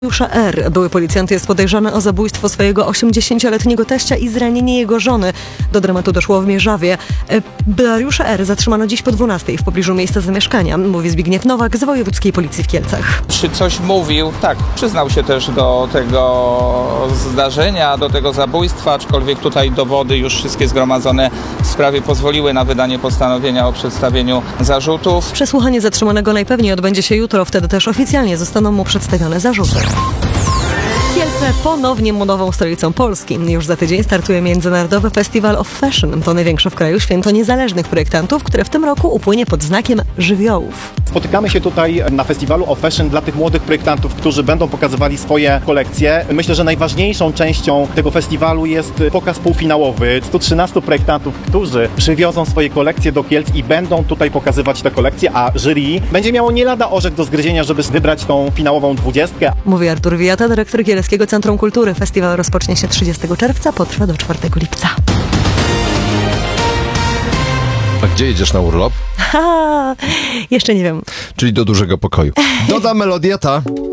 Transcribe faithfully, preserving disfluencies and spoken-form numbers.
Mariusza R. Były policjant jest podejrzany o zabójstwo swojego osiemdziesięcioletniego teścia i zranienie jego żony. Do dramatu doszło w Mierzawie. Mariusza R. zatrzymano dziś po dwunastej w pobliżu miejsca zamieszkania, mówi Zbigniew Nowak z Wojewódzkiej Policji w Kielcach. Czy coś mówił? Tak, przyznał się też do tego zdarzenia, do tego zabójstwa, aczkolwiek tutaj dowody już wszystkie zgromadzone w sprawie pozwoliły na wydanie postanowienia o przedstawieniu zarzutów. Przesłuchanie zatrzymanego najpewniej odbędzie się jutro, wtedy też oficjalnie zostaną mu przedstawione zarzuty. Kielce ponownie modową stolicą Polski. Już za tydzień startuje Międzynarodowy Festival of Fashion. To największe w kraju święto niezależnych projektantów, które w tym roku upłynie pod znakiem żywiołów. Spotykamy się tutaj na festiwalu of Fashion dla tych młodych projektantów, którzy będą pokazywali swoje kolekcje. Myślę, że najważniejszą częścią tego festiwalu jest pokaz półfinałowy. stu trzynastu projektantów, którzy przywiozą swoje kolekcje do Kielc i będą tutaj pokazywać te kolekcje, a jury będzie miało nie lada orzech do zgryzienia, żeby wybrać tą finałową dwudziestkę. Mówi Artur Wijata, dyrektor Kieleckiego Centrum Kultury. Festiwal rozpocznie się trzydziestego czerwca, potrwa do czwartego lipca. A gdzie jedziesz na urlop? Ha, jeszcze nie wiem. Czyli do dużego pokoju. Doda melodia ta.